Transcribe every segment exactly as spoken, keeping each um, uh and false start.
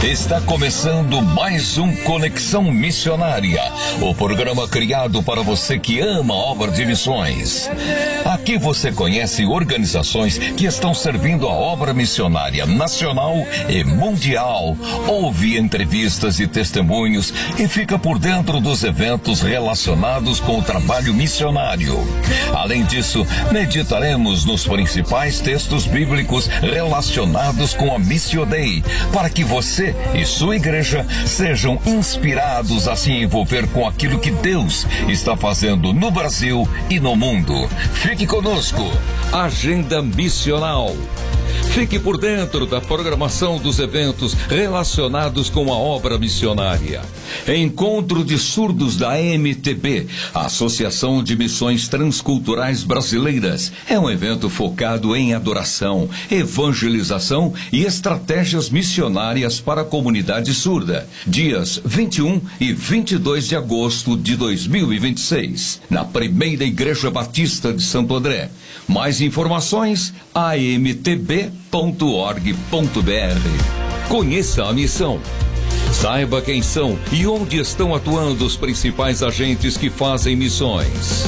Está começando mais um Conexão Missionária, o programa criado para você que ama a obra de missões. Aqui você conhece organizações que estão servindo a obra missionária nacional e mundial. Ouve entrevistas e testemunhos e fica por dentro dos eventos relacionados com o trabalho missionário. Além disso, meditaremos nos principais textos bíblicos relacionados com a Missio Dei, para que você e sua igreja sejam inspirados a se envolver com aquilo que Deus está fazendo no Brasil e no mundo. Fique conosco. Agenda Missional. Fique por dentro da programação dos eventos relacionados com a obra missionária. Encontro de Surdos da A M T B, Associação de Missões Transculturais Brasileiras. É um evento focado em adoração, evangelização e estratégias missionárias para a comunidade surda. Dias vinte e um e vinte e dois de agosto de dois mil e vinte e seis, na Primeira Igreja Batista de Santo André. Mais informações, a m t b ponto org ponto b r. Conheça a missão. Saiba quem são e onde estão atuando os principais agentes que fazem missões.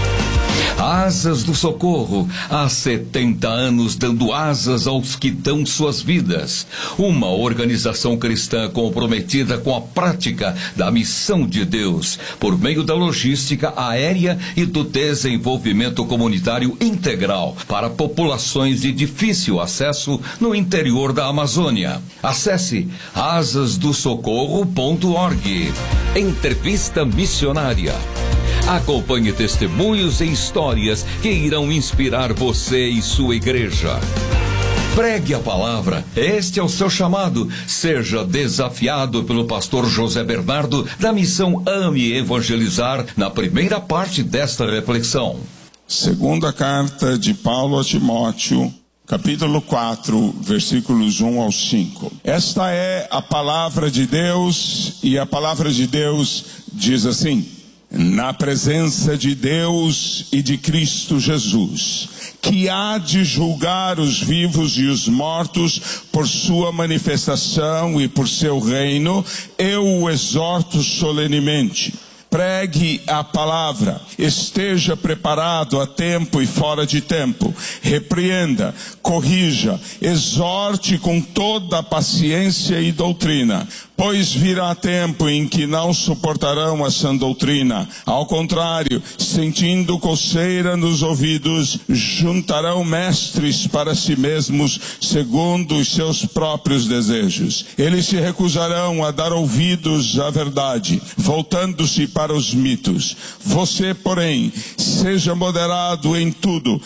Asas do Socorro, há setenta anos dando asas aos que dão suas vidas. Uma organização cristã comprometida com a prática da missão de Deus, por meio da logística aérea e do desenvolvimento comunitário integral para populações de difícil acesso no interior da Amazônia. Acesse asas do socorro ponto org. Entrevista missionária. Acompanhe testemunhos e histórias que irão inspirar você e sua igreja. Pregue a palavra, este é o seu chamado. Seja desafiado pelo pastor José Bernardo, da missão Ame Evangelizar, na primeira parte desta reflexão. Segunda carta de Paulo a Timóteo, capítulo quatro, versículos um ao cinco. Esta é a palavra de Deus, e a palavra de Deus diz assim: na presença de Deus e de Cristo Jesus, que há de julgar os vivos e os mortos por sua manifestação e por seu reino, eu o exorto solenemente. Pregue a palavra, esteja preparado a tempo e fora de tempo, repreenda, corrija, exorte com toda a paciência e doutrina, pois virá tempo em que não suportarão a sã doutrina. Ao contrário, sentindo coceira nos ouvidos, juntarão mestres para si mesmos, segundo os seus próprios desejos. Eles se recusarão a dar ouvidos à verdade, voltando-se para os mitos. Você, porém, seja moderado em tudo,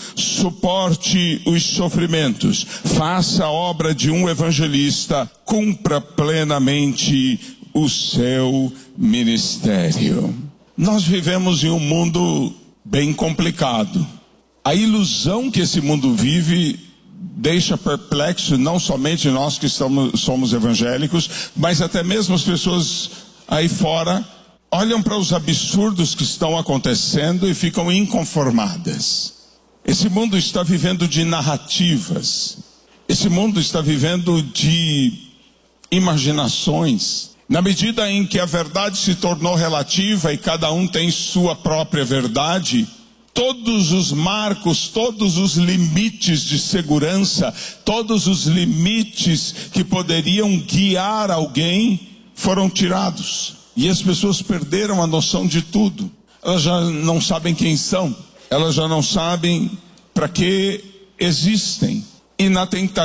suporte os sofrimentos, faça a obra de um evangelista, cumpra plenamente o seu ministério. Nós vivemos em um mundo bem complicado. A ilusão que esse mundo vive deixa perplexo não somente nós que estamos, somos evangélicos, mas até mesmo as pessoas aí fora olham para os absurdos que estão acontecendo e ficam inconformadas. Esse mundo está vivendo de narrativas. Esse mundo está vivendo de imaginações. Na medida em que a verdade se tornou relativa e cada um tem sua própria verdade, todos os marcos, todos os limites de segurança, todos os limites que poderiam guiar alguém foram tirados. E as pessoas perderam a noção de tudo. Elas já não sabem quem são. Elas já não sabem para que existem. E na tentativa